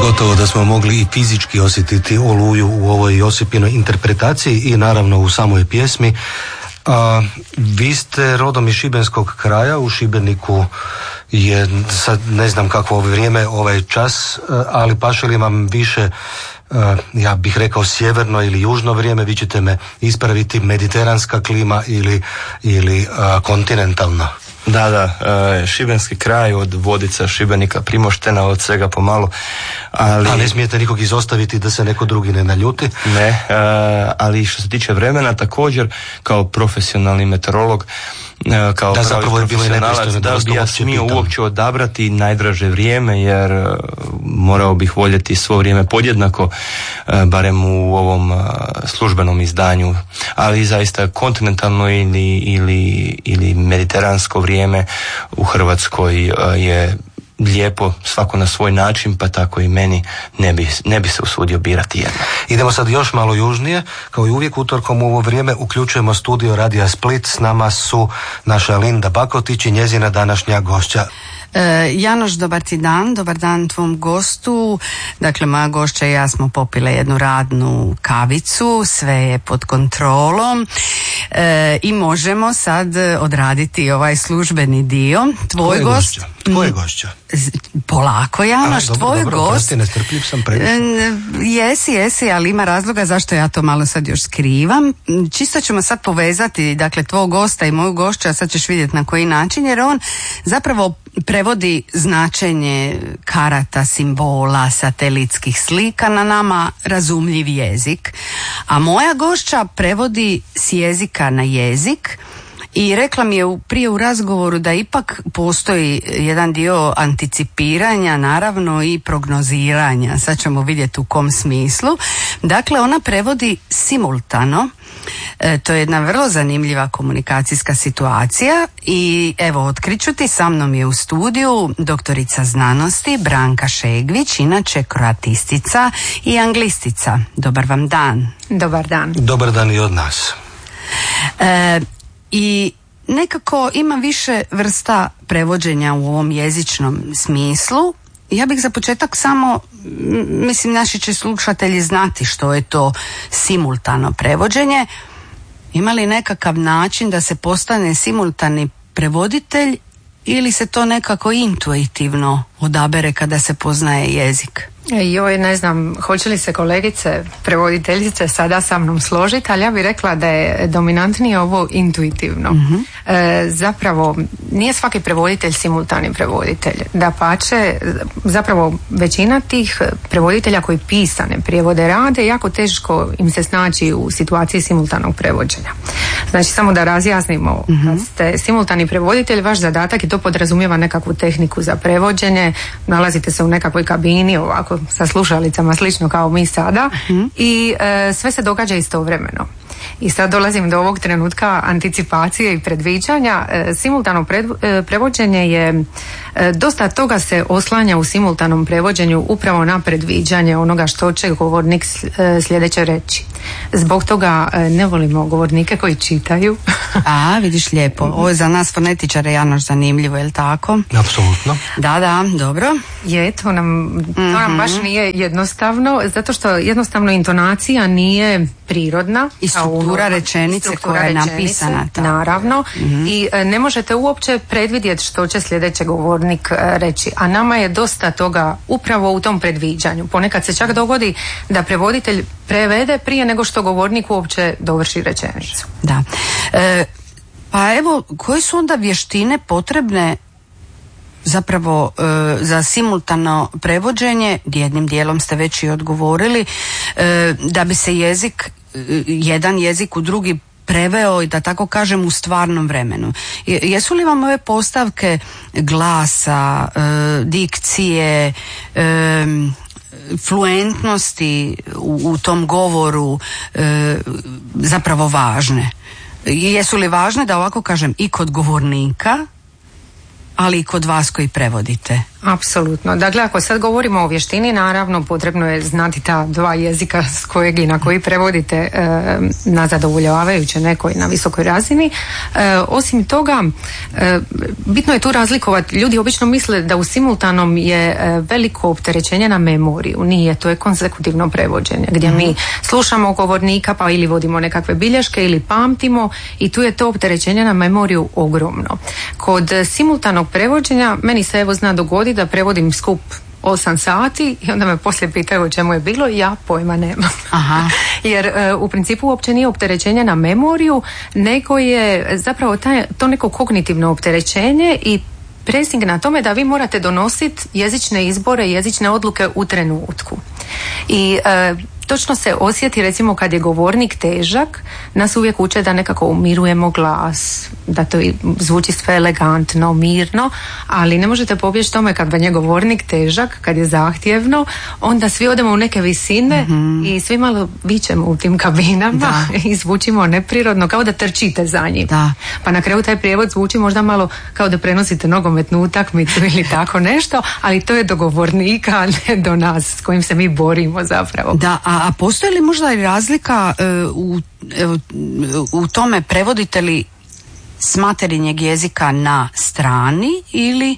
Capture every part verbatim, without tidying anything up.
Gotovo da smo mogli i fizički osjetiti Oluju u ovoj Josipinoj interpretaciji i naravno u samoj pjesmi. A, vi ste rodom iz šibenskog kraja, u Šibeniku je sad ne znam kakvo vrijeme ovaj čas, ali paše li vam više, ja bih rekao sjeverno ili južno vrijeme, vi ćete me ispraviti, mediteranska klima ili, ili a, kontinentalna? Da, da, šibenski kraj od Vodica, Šibenika, Primoštena, od svega pomalo. Ali... A ne smijete nikog izostaviti da se neko drugi ne naljuti? Ne, ali što se tiče vremena, također kao profesionalni meteorolog, kao da, zapravo je bilo i nepristojno da bi ja smio pitam. uopće odabrati najdraže vrijeme, jer morao bih voljeti svo vrijeme podjednako, barem u ovom službenom izdanju, ali zaista kontinentalno ili, ili, ili mediteransko vrijeme u Hrvatskoj je lijepo, svako na svoj način, pa tako i meni ne bi, ne bi se usudio birati jedno. Idemo sad još malo južnije. Kao i uvijek utorkom u ovo vrijeme uključujemo studio Radija Split. S nama su naša Linda Bakotić i njezina današnja gošća. E, Janoš, dobar ti dan, dobar dan tvom gostu. Dakle, moja gošća i ja smo popile jednu radnu kavicu, sve je pod kontrolom e, i možemo sad odraditi ovaj službeni dio. Tvoj gost... Tko je gošća? Polako, Janoš, dobro, tvoj dobro, gost... Prosti, nestrpljiv sam previše. Jesi, jesi, ali ima razloga zašto ja to malo sad još skrivam. Čisto ćemo sad povezati, dakle, tvog gosta i moju gošću, a sad ćeš vidjeti na koji način, jer on zapravo prevodi značenje karata, simbola, satelitskih slika na nama razumljiv jezik, a moja gošća prevodi s jezika na jezik. I rekla mi je prije u razgovoru da ipak postoji jedan dio anticipiranja, naravno i prognoziranja. Sad ćemo vidjeti u kom smislu. Dakle, ona prevodi simultano. E, to je jedna vrlo zanimljiva komunikacijska situacija i evo, otkriću ti, sa mnom je u studiju doktorica znanosti Branka Šegvić, inače kroatistica i anglistica. Dobar vam dan. Dobar dan. Dobar dan i od nas. E, I nekako ima više vrsta prevođenja u ovom jezičnom smislu. Ja bih za početak samo, mislim, naši će slušatelji znati što je to simultano prevođenje. Ima li nekakav način da se postane simultani prevoditelj ili se to nekako intuitivno odabere kada se poznaje jezik? Joj, ne znam, hoće li se kolegice prevoditeljice sada sa mnom složiti, ali ja bih rekla da je dominantnije ovo intuitivno. Mm-hmm. E, zapravo, nije svaki prevoditelj simultani prevoditelj. Dapače, zapravo većina tih prevoditelja koji pisane prijevode rade, jako teško im se snaći u situaciji simultanog prevođenja. Znači, samo da razjasnimo, mm-hmm. kad ste simultani prevoditelj, vaš zadatak i to podrazumijeva nekakvu tehniku za prevođenje, nalazite se u nekakvoj kabini, ovako sa slušalicama, slično kao mi sada, mm-hmm. i e, sve se događa istovremeno. I sad dolazim do ovog trenutka anticipacije i predviđanja. E, simultano pred, e, prevođenje je, e, dosta toga se oslanja u simultanom prevođenju upravo na predviđanje onoga što će govornik e, sljedeće reći. Zbog toga e, ne volimo govornike koji čitaju. A, vidiš, lijepo. Ovo je za nas fonetičare, Janoš, zanimljivo, je li tako? Apsolutno. Da, da, dobro. Je, to nam, to nam baš nije jednostavno, zato što jednostavno intonacija nije prirodna. I struktura rečenice struktura koja je rečenice, napisana. Ta. Naravno. Mm-hmm. I e, ne možete uopće predvidjeti što će sljedeći govornik e, reći. A nama je dosta toga upravo u tom predviđanju. Ponekad se čak dogodi da prevoditelj prevede prije nego što govornik uopće dovrši rečenicu. Da. E, pa evo, koje su onda vještine potrebne zapravo e, za simultano prevođenje? Jednim dijelom ste već i odgovorili, e, da bi se jezik, jedan jezik u drugi preveo i da tako kažem u stvarnom vremenu. Jesu li vam ove postavke glasa, e, dikcije, e, fluentnosti u, u tom govoru e, zapravo važne? Jesu li važne, da ovako kažem, i kod govornika, ali i kod vas koji prevodite? Apsolutno. Dakle, ako sad govorimo o vještini, naravno potrebno je znati ta dva jezika s kojeg i na koji prevodite e, na zadovoljavajuće nekoj, na visokoj razini. E, osim toga, e, bitno je tu razlikovati. Ljudi obično misle da u simultanom je e, veliko opterećenje na memoriju. Nije, to je konsekutivno prevođenje, gdje mi slušamo govornika pa ili vodimo nekakve bilješke ili pamtimo i tu je to opterećenje na memoriju ogromno. Kod simultanog prevođenja meni se evo zna dogoditi da prevodim skup osam sati i onda me poslije pitaju o čemu je bilo i ja pojma nemam. Aha. Jer e, u principu uopće nije opterećenje na memoriju, nego je zapravo taj, to neko kognitivno opterećenje i presing na tome da vi morate donositi jezične izbore, jezične odluke u trenutku. I e, točno se osjeti recimo kad je govornik težak, nas uvijek uče da nekako umirujemo glas, da to zvuči sve elegantno, mirno, ali ne možete pobjeći tome kad vam je govornik težak, kad je zahtjevno, onda svi odemo u neke visine mm-hmm. i svi malo vičemo u tim kabinama da. I zvučimo neprirodno, kao da trčite za njim. Da. Pa na kraju taj prijevod zvuči možda malo kao da prenosite nogometnu utakmicu ili tako nešto, ali to je do govornika, a ne do nas s kojim se mi borimo zapravo. Da, a, a postoji li možda i razlika uh, u, u tome prevodite li s materinjeg jezika na strani ili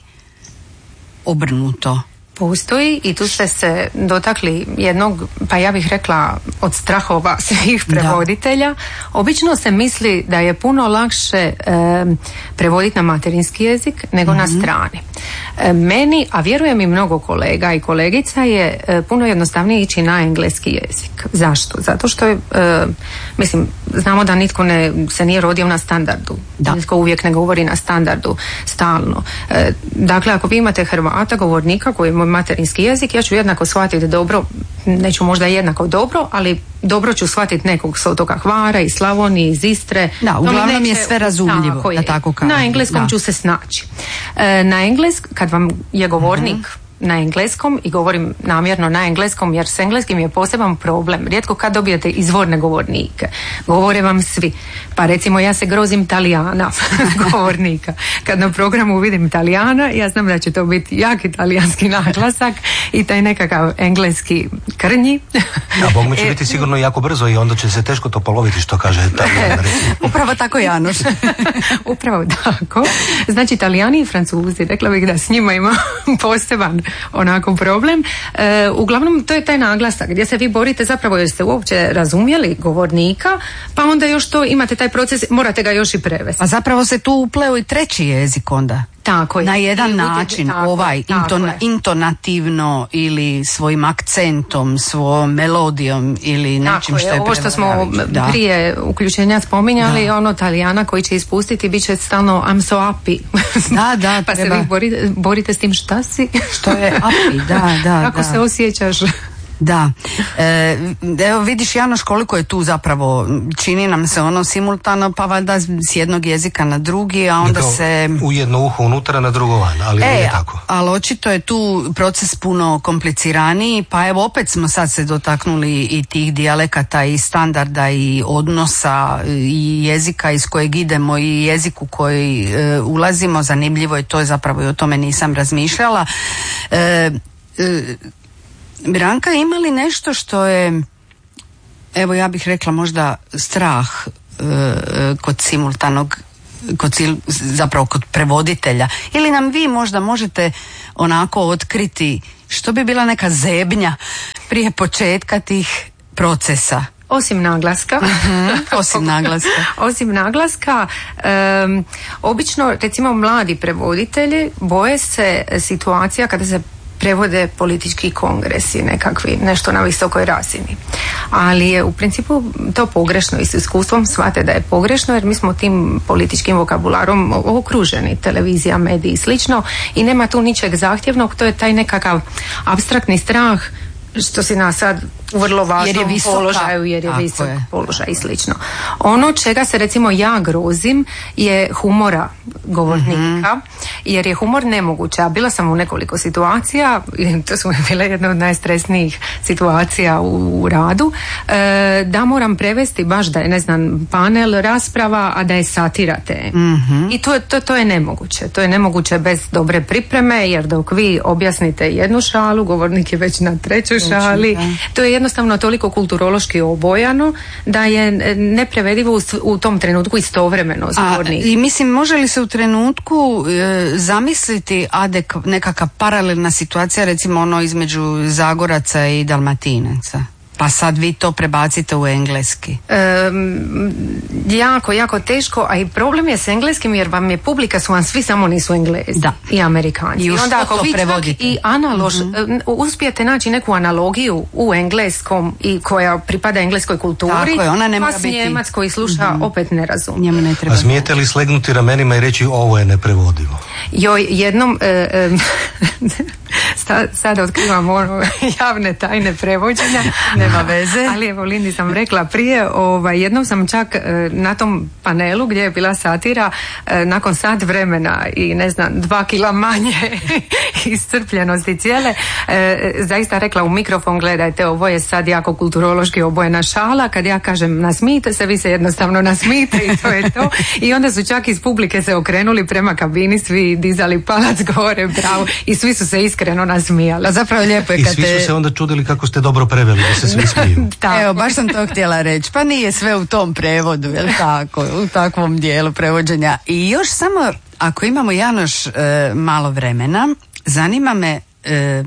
obrnuto? Postoji i tu ste se dotakli jednog, pa ja bih rekla od strahova svih prevoditelja. Da. Obično se misli da je puno lakše e, prevoditi na materinski jezik nego mm-hmm. na strani. E, meni, a vjerujem i mnogo kolega i kolegica, je e, puno jednostavnije ići na engleski jezik. Zašto? Zato što je, e, mislim, znamo da nitko ne, se nije rodio na standardu. Da. Nitko uvijek ne govori na standardu stalno. E, dakle, ako vi imate Hrvata, govornika koji je materinski jezik, ja ću jednako shvatiti dobro, neću možda jednako dobro, ali dobro ću shvatiti nekog s otoka Hvara, iz Slavonije, iz Istre. Da, uglavnom neće, je sve razumljivo, tako da tako kažem. Na engleskom da. ću se snaći. E, na englesk, kad vam je govornik mm-hmm. na engleskom, i govorim namjerno na engleskom jer s engleskim je poseban problem. Rijetko kad dobijete izvorne govornike. Govore vam svi. Pa recimo ja se grozim Talijana govornika. Kad na programu vidim Talijana, ja znam da će to biti jak italijanski naglasak i taj nekakav engleski krnji. A Bog mi će biti sigurno jako brzo i onda će se teško to poloviti što kaže Talijan. Upravo tako, Janoš. Upravo tako. Znači Talijani i Francuzi, rekla bih da s njima ima poseban onako problem. E, uglavnom to je taj naglasak gdje se vi borite zapravo jer ste uopće razumjeli govornika, pa onda još to imate taj proces, morate ga još i prevesti. A zapravo se tu upleo i treći jezik onda. Tako je. Na jedan I način, tako, ovaj intona, intonativno ili svojim akcentom, svojom melodijom ili nečim što je ovo što smo da. prije uključenja spominjali, da. ono Talijana koji će ispustiti bit će stalno I'm so happy. Da, da, pa treba. se vi borite, borite s tim šta si? Što je happy, da, da. Kako da. se osjećaš? Da, e, evo vidiš Janoš koliko je tu zapravo, čini nam se ono simultano, pa valjda s jednog jezika na drugi, a onda Nekao se... u jedno uho unutra, na drugo van, ali e, nije tako. Ali očito je tu proces puno kompliciraniji, pa evo opet smo sad se dotaknuli i tih dijalekata i standarda i odnosa i jezika iz kojeg idemo i jeziku koji e, ulazimo, zanimljivo je to, je zapravo i o tome nisam razmišljala. E, e, Branka, ima li nešto što je, evo ja bih rekla možda strah e, kod simultanog, kod, zapravo kod prevoditelja, ili nam vi možda možete onako otkriti što bi bila neka zebnja prije početka tih procesa? Osim naglaska. Uh-huh. Osim naglaska. Osim naglaska, um, obično recimo mladi prevoditelji boje se situacija kada se prevode politički kongresi, nekakvi, nešto na visokoj razini. Ali je u principu to pogrešno i s iskustvom shvate da je pogrešno jer mi smo tim političkim vokabularom okruženi, televizija, mediji i slično, i nema tu ničeg zahtjevnog, to je taj nekakav apstraktni strah što si nas sad u vrlo važnom jer je položaju jer je Tako visok je. položaj i slično. Ono čega se recimo ja grozim je humora govornika, mm-hmm. jer je humor nemoguće. A bila sam u nekoliko situacija, to su bile jedne od najstresnijih situacija u, u radu, e, da moram prevesti baš da je, ne znam, panel, rasprava, a da je satirate. Mm-hmm. I to, to, to je nemoguće. To je nemoguće bez dobre pripreme, jer dok vi objasnite jednu šalu, govornik je već na trećoj šali. To je jednostavno toliko kulturološki obojano da je neprevedivo u, u tom trenutku istovremeno zbornik. I mislim, može li se u trenutku e, zamisliti adek, nekakva paralelna situacija, recimo ono između Zagoraca i Dalmatinaca? Pa sad vi to prebacite u engleski. Um, jako, jako teško, a i problem je s engleskim jer vam je publika, su vam svi samo nisu Englezi. Da. I Amerikanci. I onda ako vi prevodite. I analož, mm-hmm. uspijete naći neku analogiju u engleskom i koja pripada engleskoj kulturi, tako je, ona ne mora pa biti... Njemac koji sluša mm-hmm. opet ne razumije. Njemu ne treba. A smijete li slegnuti ramenima i reći ovo je neprevodivo? Joj, jednom e, e, sad otkrivam ono javne tajne prevođenja. Nema veze. Ali evo, Lindi sam rekla prije, ovaj, jednom sam čak e, na tom panelu gdje je bila satira, e, nakon sat vremena i ne znam, dva kila manje iscrpljenosti cijele, e, zaista rekla u mikrofon, gledajte, ovo je sad jako kulturološki obojena šala, kad ja kažem nasmijte se, vi se jednostavno nasmijte i to je to. I onda su čak iz publike se okrenuli prema kabini, svi dizali palac gore, bravo, i svi su se iskreno nasmijali. A zapravo lijepo je I kad svi te... su se onda čudili kako ste dobro preveli, da se svi smiju. Evo, baš sam to htjela reći. Pa nije sve u tom prevodu, jel tako? U takvom dijelu prevođenja. I još samo, ako imamo, Janoš, e, malo vremena, zanima me e,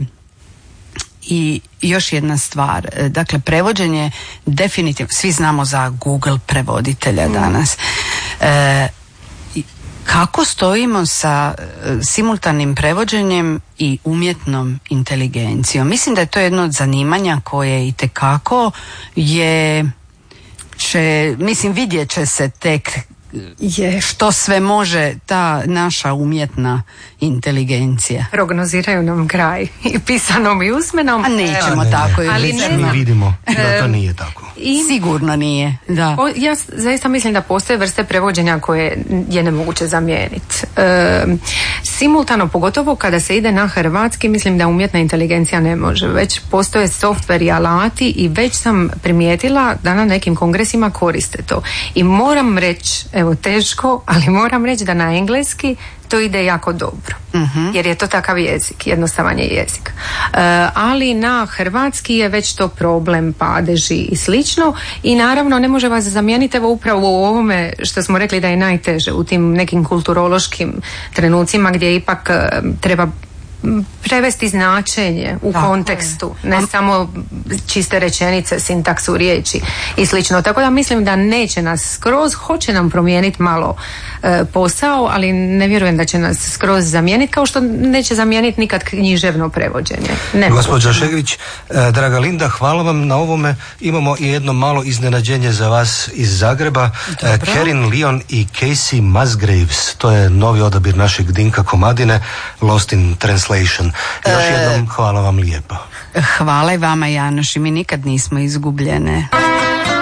i još jedna stvar. E, dakle, prevođenje definitivno, svi znamo za Google prevoditelja danas. E, Kako stojimo sa e, simultanim prevođenjem i umjetnom inteligencijom? Mislim da je to jedno od zanimanja koje itekako je, će, mislim, vidjet će se tek je što sve može ta naša umjetna inteligencija. Prognoziraju nam kraj i pisanom i usmenom. A nećemo ne, tako. Ne. Ali ne, mi vidimo da to nije tako. I, Sigurno nije, da. O, ja zaista mislim da postoje vrste prevođenja koje je nemoguće zamijeniti. E, simultano, pogotovo kada se ide na hrvatski, mislim da umjetna inteligencija ne može. Već postoje softver i alati i već sam primijetila da na nekim kongresima koriste to. I moram reći, evo teško, ali moram reći da na engleski to ide jako dobro. Uh-huh. Jer je to takav jezik, jednostavan je jezik. E, ali na hrvatski je već to problem, padeži i slično, i naravno ne može vas zamijeniti evo upravo u ovome što smo rekli da je najteže, u tim nekim kulturološkim trenucima gdje ipak e, treba prevesti značenje u tako kontekstu, je. Ne Am... samo čiste rečenice, sintaksu riječi i slično. Tako da mislim da neće nas skroz, hoće nam promijeniti malo e, posao, ali ne vjerujem da će nas skroz zamijeniti, kao što neće zamijeniti nikad književno prevođenje. Gospođa Šegrić, e, draga Linda, hvala vam na ovome. Imamo i jedno malo iznenađenje za vas iz Zagreba. E, Kerin Leon i Casey Musgraves, to je novi odabir našeg Dinka Komadine, Lost in Translation. Još jednom hvala vam lijepo. Hvala i vama, Janoš, i mi nikad nismo izgubljene.